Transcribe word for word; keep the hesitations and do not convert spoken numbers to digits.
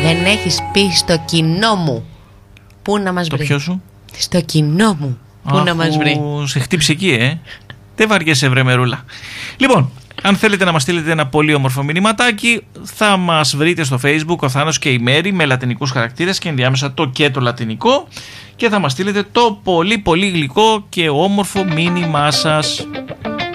Δεν έχεις πει στο κοινό μου πού να μας βρει. Το ποιο σου? Στο κοινό μου πού Αχου, να μας βρει. Σε χτύψε εκεί, ε. Δεν βαριέσαι, βρε μερούλα. Λοιπόν, αν θέλετε να μας στείλετε ένα πολύ όμορφο μηνυματάκι, θα μας βρείτε στο Facebook ο Θάνος και η Μέρη με λατινικούς χαρακτήρες και ενδιάμεσα το και το λατινικό, και θα μας στείλετε το πολύ πολύ γλυκό και όμορφο μήνυμά σας.